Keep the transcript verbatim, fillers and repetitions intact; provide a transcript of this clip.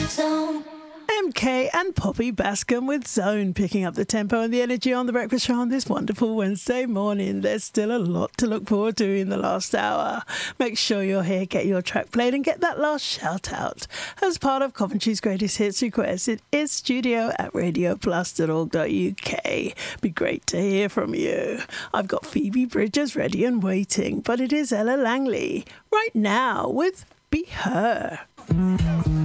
Zone. M K and Poppy Bascom with Zone, picking up the tempo and the energy on The Breakfast Show on this wonderful Wednesday morning. There's still a lot to look forward to in the last hour. Make sure you're here, get your track played and get that last shout out. As part of Coventry's Greatest Hits request, it is studio at radio plus dot org dot U K. Be great to hear from you. I've got Phoebe Bridgers ready and waiting, but it is Ella Langley right now with Be Her.